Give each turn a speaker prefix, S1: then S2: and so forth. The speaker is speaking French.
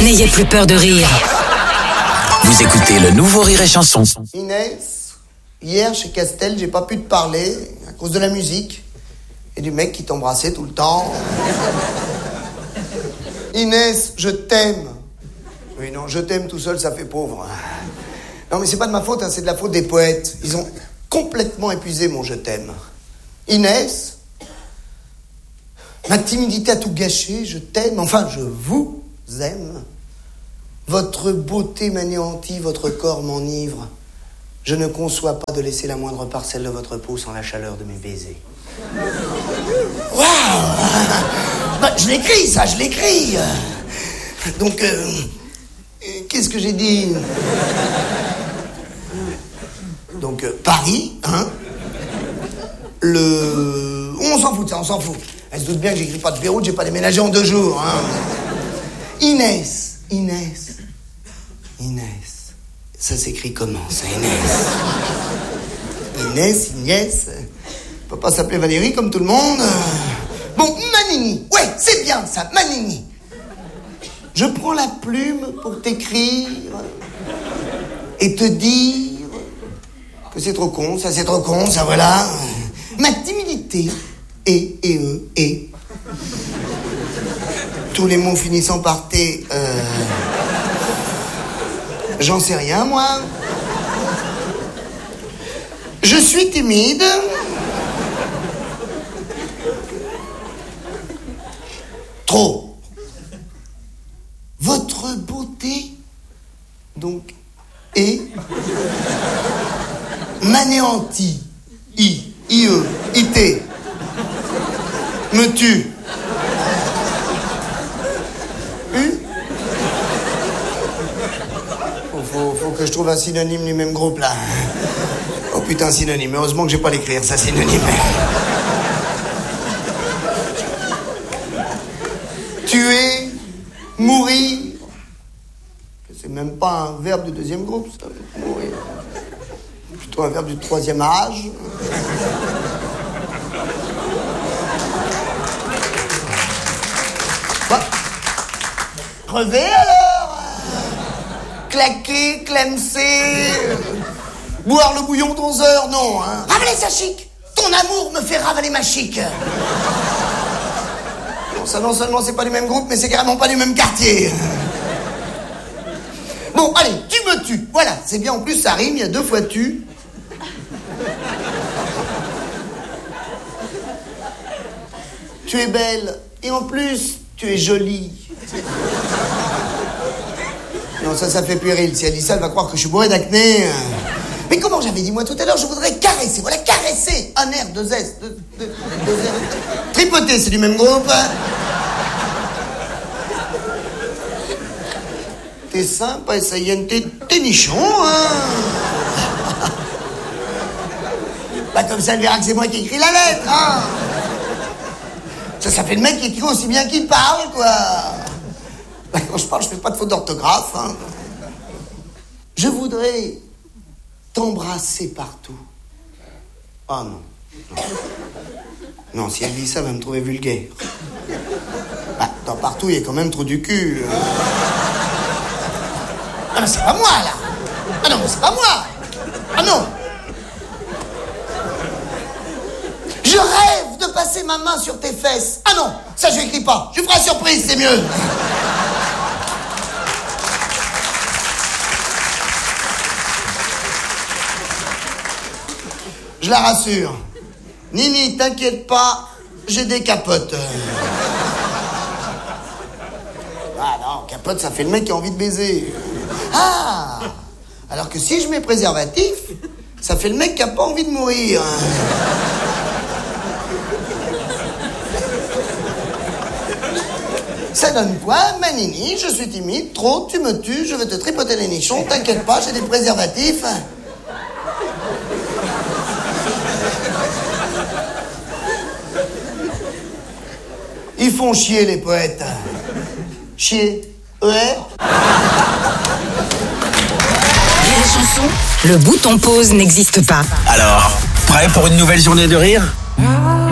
S1: N'ayez plus peur de rire.
S2: Vous écoutez le nouveau Rire et Chanson.
S3: Inès, hier chez Castel, j'ai pas pu te parler à cause de la musique et du mec qui t'embrassait tout le temps. Inès, je t'aime. Oui, non, je t'aime tout seul, ça fait pauvre. Non, mais c'est pas de ma faute, hein, c'est de la faute des poètes. Ils ont complètement épuisé mon je t'aime. Inès, ma timidité a tout gâché, je t'aime, enfin, je vous aime. Votre beauté m'anéantit, votre corps m'enivre. Je ne conçois pas de laisser la moindre parcelle de votre peau sans la chaleur de mes baisers. Waouh! Bah, je l'écris, ça, je l'écris. Donc, qu'est-ce que j'ai dit? Donc, Paris, hein? On s'en fout de ça, on s'en fout. Elle se doute bien que j'écris pas de Beyrouth, j'ai pas déménagé en 2 jours, hein? Inès. Ça s'écrit comment, ça, Inès? Inès. Peut pas s'appeler Valérie comme tout le monde. Bon, Manini. Ouais, c'est bien ça, Manini. Je prends la plume pour t'écrire et te dire que c'est trop con, ça c'est trop con, ça voilà. Ma timidité et tous les mots finissant par T, j'en sais rien, moi. Je suis timide. Trop. Votre beauté, donc, m'anéantit. IE, IT. Me tue. Faut que je trouve un synonyme du même groupe, là. Oh putain, synonyme. Heureusement que j'ai pas l'écrire, ça, synonyme. Tuer, mourir. C'est même pas un verbe du 2e groupe, ça. Mourir. Plutôt un verbe du 3e âge. Bah, crever alors. Claquer, clemser, boire le bouillon d'11 heures, non, hein. Ravaler sa chic. Ton amour me fait ravaler ma chic. Bon, ça non seulement c'est pas du même groupe, mais c'est carrément pas du même quartier. Bon, allez, tu me tues. Voilà, c'est bien, en plus ça rime, il y a 2 fois tu. Tu es belle, et en plus, tu es jolie. Non, ça fait puéril. Si elle dit ça, elle va croire que je suis bourré d'acné. Mais comment j'avais dit, moi, tout à l'heure, je voudrais caresser. Voilà, caresser. Un R, 2 S, 2 R. Tripoter, c'est du même groupe. T'es sympa, ça y est, t'es nichon, hein. Bah, comme ça, elle verra que c'est moi qui écris la lettre, hein. Ça fait le mec qui écrit aussi bien qu'il parle, quoi. Quand je parle, je fais pas de faute d'orthographe, hein. Je voudrais t'embrasser partout. Oh non. Non, si elle dit ça, elle va me trouver vulgaire. Bah, dans partout, il y a quand même trop du cul. Ah, mais c'est pas moi, là. Ah non, mais c'est pas moi. Ah non. Je rêve de passer ma main sur tes fesses. Ah non, ça je écris pas. Je ferai surprise, c'est mieux. Je la rassure. Nini, t'inquiète pas, j'ai des capotes. Ah non, capote, ça fait le mec qui a envie de baiser. Ah, alors que si je mets préservatif, ça fait le mec qui a pas envie de mourir. Ça donne quoi, Manini? Je suis timide, trop, tu me tues, je vais te tripoter les nichons, t'inquiète pas, j'ai des préservatifs. Ils font chier, les poètes. Chier. Ouais.
S1: Rire et Chanson, le bouton pause n'existe pas.
S2: Alors, prêt pour une nouvelle journée de rire ?